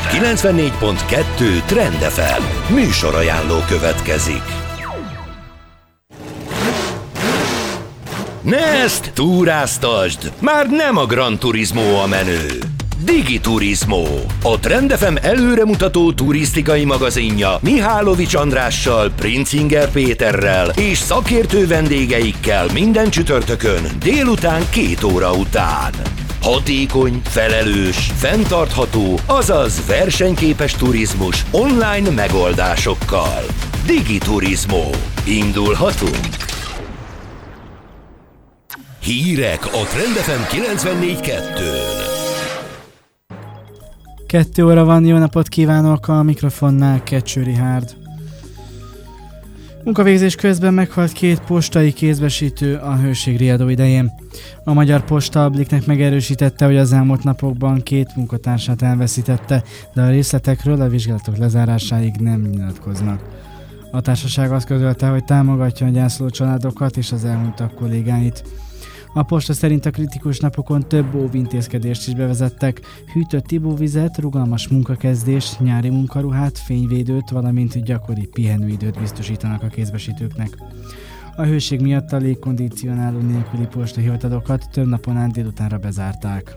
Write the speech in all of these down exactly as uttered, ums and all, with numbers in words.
kilencvennégy pont kettő Trend ef em műsorajánló következik. Next, túráztasd! Már nem a Gran Turismo a menő. Digiturismo, a Trend ef em előremutató turisztikai magazinja Mihálovics Andrással, Princinger Péterrel és szakértő vendégeikkel minden csütörtökön délután két óra után. Hatékony, felelős, fenntartható, azaz versenyképes turizmus online megoldásokkal. Digiturismo. Indulhatunk! Hírek a Trend ef em kilencvennégy kettőn. Kettő óra van, jó napot kívánok, a mikrofonnál Kecső Richárd. Munkavégzés közben meghalt két postai kézbesítő a hőségriadó idején. A Magyar Posta a Bliknek megerősítette, hogy az elmúlt napokban két munkatársát elveszítette, de a részletekről a vizsgálatok lezárásáig nem nyilatkoznak. A társaság azt közölte, hogy támogatja a gyászoló családokat és az elhunytak kollégáit. A posta szerint a kritikus napokon több óvintézkedést is bevezettek, hűtött ivóvizet, rugalmas munkakezdés, nyári munkaruhát, fényvédőt, valamint gyakori pihenőidőt biztosítanak a kézbesítőknek. A hőség miatt a légkondicionáló nélküli postahivatalokat több napon át délutánra bezárták.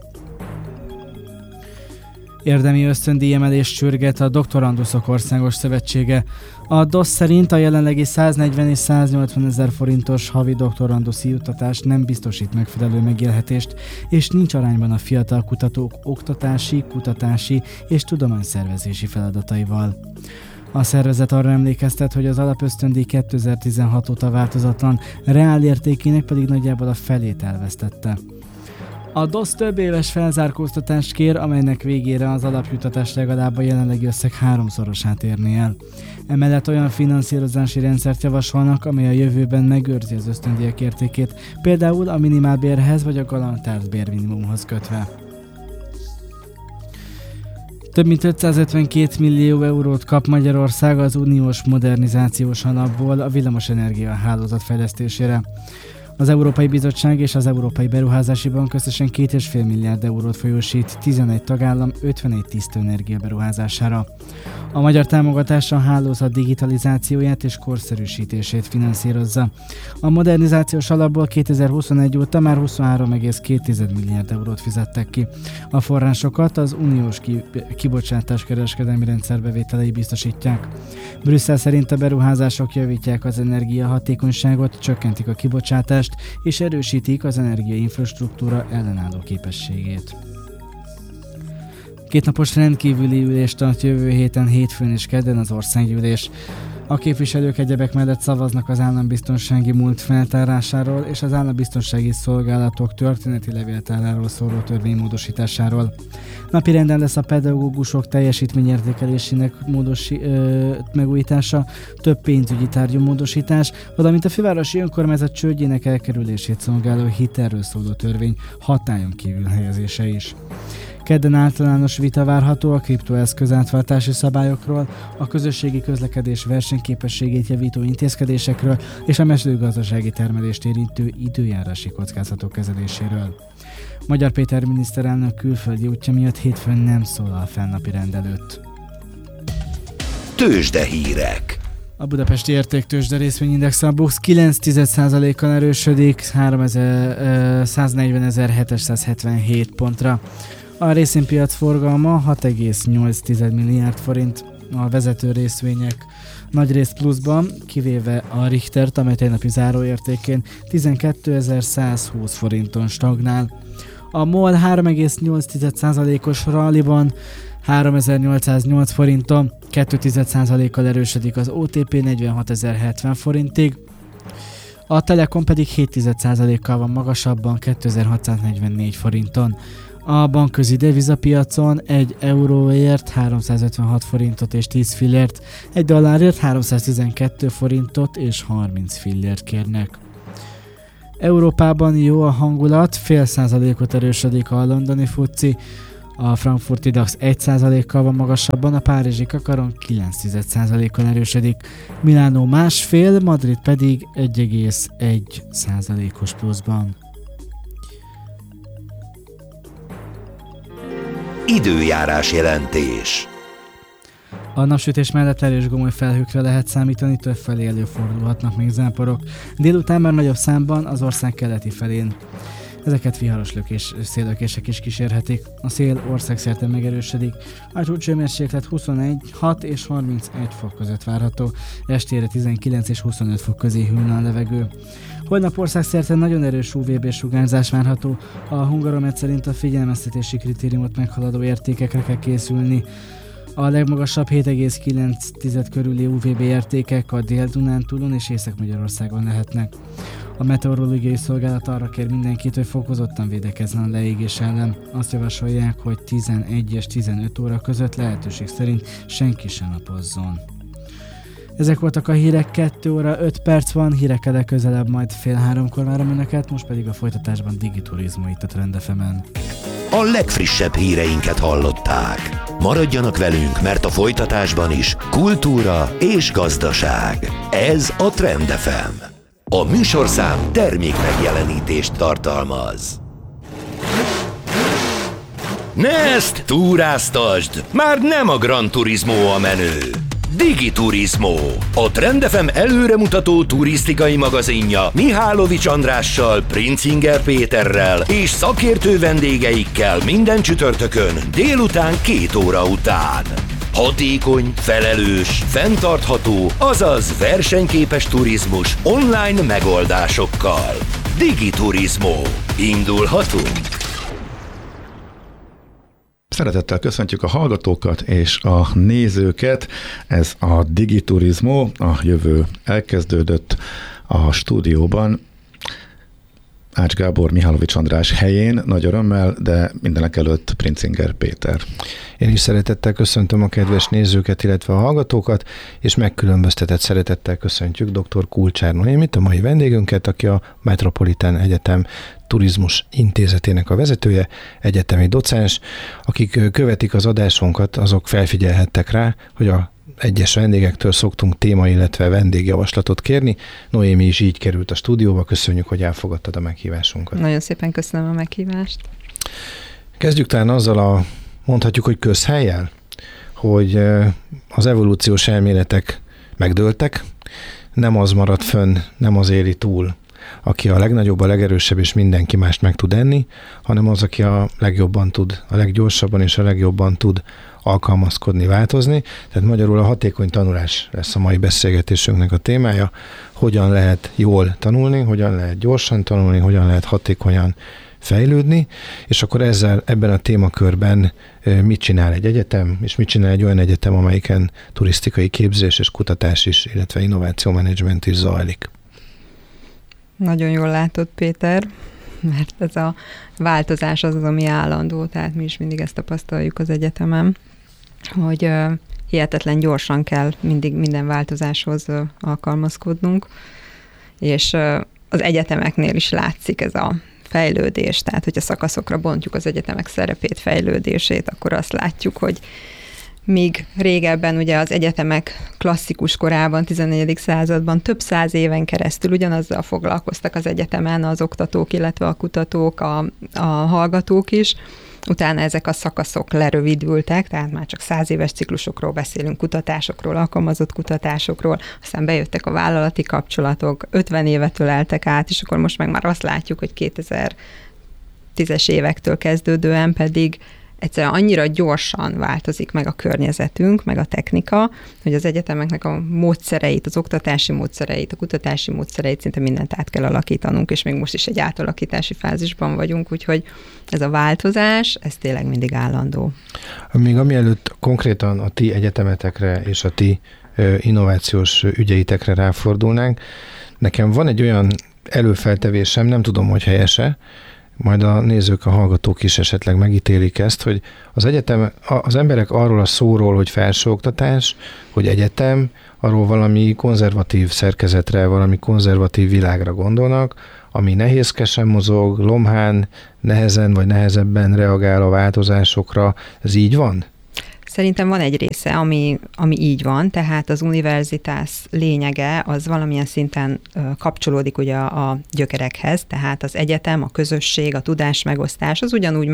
Érdemi ösztöndíjemelést sürget a Doktoranduszok Országos Szövetsége. A dé o es szerint a jelenlegi száznegyven és száznyolcvan ezer forintos havi doktoranduszi juttatás nem biztosít megfelelő megélhetést, és nincs arányban a fiatal kutatók oktatási, kutatási és tudományszervezési feladataival. A szervezet arra emlékeztet, hogy az alapösztöndíj kétezer-tizenhat óta változatlan, reál értékének pedig nagyjából a felét elvesztette. A dé o es több éves felzárkóztatást kér, amelynek végére az alapjuttatás legalább a jelenlegi összeg háromszorosát érné el. Emellett olyan finanszírozási rendszert javasolnak, amely a jövőben megőrzi az ösztöndíjak értékét, például a minimálbérhez vagy a garantált bérminimumhoz kötve. Több mint ötszázötvenkét millió eurót kap Magyarország az uniós modernizációs alapból a villamosenergia hálózat fejlesztésére. Az Európai Bizottság és az Európai Beruházási Bank összesen két egész öt milliárd eurót folyósít tizenegy tagállam ötvenegy tiszta energia beruházására. A magyar támogatás a hálózat digitalizációját és korszerűsítését finanszírozza. A modernizációs alapból kétezer-huszonegy óta már huszonhárom egész két milliárd eurót fizettek ki. A forrásokat az uniós kibocsátás kereskedelmi rendszer bevételei biztosítják. Brüsszel szerint a beruházások javítják az energiahatékonyságot, csökkentik a kibocsátást és erősítik az energiainfrastruktúra ellenálló képességét. Kétnapos rendkívüli ülést tart jövő héten hétfőn és kedden az országgyűlés. A képviselők egyebek mellett szavaznak az állambiztonsági múlt feltárásáról és az állambiztonsági szolgálatok történeti levéltáráról szóló törvény módosításáról. Napirenden lesz a pedagógusok teljesítményértékelésének módosi, ö, megújítása, több pénzügyi tárgyú módosítás, valamint a fővárosi önkormányzat csődjének elkerülését szolgáló hitelről szóló törvény hatályon kívül helyezése is. Kedden általános vita várható a kriptoeszköz átváltási szabályokról, a közösségi közlekedés versenyképességét javító intézkedésekről és a mezőgazdasági termelést érintő időjárási kockázatok kezeléséről. Magyar Péter miniszterelnök külföldi útja miatt hétfőn nem szólal fel napirend előtt. Tőzsdehírek. A budapesti értéktőzsde részvényindex a BUX kilenc egész egy százalékkal erősödik száznegyvenezer-hétszázhetvenhét pontra. A részvénypiac forgalma hat egész nyolc milliárd forint, a vezető részvények nagyrészt pluszban, kivéve a Richtert, amely tegnapi záróértékén tizenkétezer-százhúsz forinton stagnál. A MOL három egész nyolc százalékos ralliban háromezer-nyolcszáznyolc forinton, két százalékkal erősödik az o té pé negyvenhatezer-hetven forintig, a Telekom pedig hét százalékkal van magasabban kétezer-hatszáznegyvennégy forinton. A bankközi devizapiacon egy euróért háromszázötvenhat forintot és tíz fillért, egy dollárért háromszáztizenkét forintot és harminc fillért kérnek. Európában jó a hangulat, fél százalékot erősödik a londoni fuci, a frankfurti DAX egy százalékkal van magasabban, a párizsi kakaron kilenc százalékkal erősödik, Milánó másfél, Madrid pedig egy egész egy százalékos pluszban. Időjárás jelentés. A napsütés mellett erős gomoly felhőkre lehet számítani, többfelé előfordulhatnak még záporok. Délután már nagyobb számban az ország keleti felén. Ezeket viharos lökés, széllökések is kísérhetik. A szél országszerte megerősödik. A csúcshőmérséklet huszonegy, hat és harmincegy fok között várható. Estére tizenkilenc és huszonöt fok közé hűlne a levegő. Holnap országszerte nagyon erős u vé bé sugárzás várható. A Hungaromet szerint a figyelmeztetési kritériumot meghaladó értékekre kell készülni. A legmagasabb hét egész kilenc körüli u vé bé értékek a Dél-Dunántúlon és Észak-Magyarországon lehetnek. A meteorológiai szolgálat arra kér mindenkit, hogy fokozottan védekezzen a leégés ellen. Azt javasolják, hogy tizenegy és tizenöt óra között lehetőség szerint senki sem napozzon. Ezek voltak a hírek, kettő óra öt perc van, hírek legközelebb majd fél háromkor várom önöket, most pedig a folytatásban Digiturizmo itt a Trend ef emen. A legfrissebb híreinket hallották. Maradjanak velünk, mert a folytatásban is kultúra és gazdaság. Ez a Trend ef em. A műsorszám termék megjelenítést tartalmaz. Ne ezt túráztasd! Már nem a Gran Turismo a menő. Digiturizmo, a Trend ef em előremutató turisztikai magazinja Mihálovics Andrással, Princinger Péterrel és szakértő vendégeikkel minden csütörtökön délután két óra után. Hatékony, felelős, fenntartható, azaz versenyképes turizmus online megoldásokkal. Digiturizmo. Indulhatunk! Szeretettel köszöntjük a hallgatókat és a nézőket. Ez a Digiturizmo, a jövő elkezdődött a stúdióban. Ács Gábor, Mihálovics András helyén, nagy örömmel, de mindenek előtt Princinger Péter. Én is szeretettel köszöntöm a kedves nézőket, illetve a hallgatókat, és megkülönböztetett szeretettel köszöntjük dr. Kulcsár Noémit, a mai vendégünket, aki a Metropolitan Egyetem Turizmus Intézetének a vezetője, egyetemi docens. Akik követik az adásunkat, azok felfigyelhettek rá, hogy a egyes vendégektől szoktunk téma, illetve vendégjavaslatot kérni. Noémi is így került a stúdióba. Köszönjük, hogy elfogadtad a meghívásunkat. Nagyon szépen köszönöm a meghívást. Kezdjük talán azzal a, mondhatjuk, hogy közhellyel, hogy az evolúciós elméletek megdőltek, nem az marad fönn, nem az éli túl, aki a legnagyobb, a legerősebb, és mindenki mást meg tud enni, hanem az, aki a legjobban tud, a leggyorsabban és a legjobban tud alkalmazkodni, változni. Tehát magyarul a hatékony tanulás lesz a mai beszélgetésünknek a témája. Hogyan lehet jól tanulni, hogyan lehet gyorsan tanulni, hogyan lehet hatékonyan fejlődni, és akkor ezzel ebben a témakörben mit csinál egy egyetem, és mit csinál egy olyan egyetem, amelyiken turisztikai képzés és kutatás is, illetve innovációmenedzsment is zajlik. Nagyon jól látod, Péter, mert ez a változás az az, ami állandó, tehát mi is mindig ezt tapasztaljuk az egyetemen, hogy uh, hihetetlen gyorsan kell mindig minden változáshoz uh, alkalmazkodnunk, és uh, az egyetemeknél is látszik ez a fejlődés, tehát hogyha szakaszokra bontjuk az egyetemek szerepét, fejlődését, akkor azt látjuk, hogy míg régebben ugye az egyetemek klasszikus korában, tizennegyedik században több száz éven keresztül ugyanazzal foglalkoztak az egyetemen az oktatók, illetve a kutatók, a, a hallgatók is. Utána ezek a szakaszok lerövidültek, tehát már csak száz éves ciklusokról beszélünk, kutatásokról, alkalmazott kutatásokról, aztán bejöttek a vállalati kapcsolatok, ötven évet öleltek át, és akkor most meg már azt látjuk, hogy kétezer-tízes évektől kezdődően pedig egyszerűen annyira gyorsan változik meg a környezetünk, meg a technika, hogy az egyetemeknek a módszereit, az oktatási módszereit, a kutatási módszereit szinte mindent át kell alakítanunk, és még most is egy átalakítási fázisban vagyunk, úgyhogy ez a változás, ez tényleg mindig állandó. Még amielőtt konkrétan a ti egyetemetekre és a ti innovációs ügyeitekre ráfordulnánk, nekem van egy olyan előfeltevésem, nem tudom, hogy helyese, majd a nézők, a hallgatók is esetleg megítélik ezt, hogy az egyetem, az emberek arról a szóról, hogy felsőoktatás, hogy egyetem, arról valami konzervatív szerkezetre, valami konzervatív világra gondolnak, ami nehézkesen mozog, lomhán, nehezen vagy nehezebben reagál a változásokra. Ez így van? Szerintem van egy része, ami, ami így van, tehát az univerzitás lényege az valamilyen szinten kapcsolódik ugye a gyökerekhez, tehát az egyetem, a közösség, a tudásmegosztás az ugyanúgy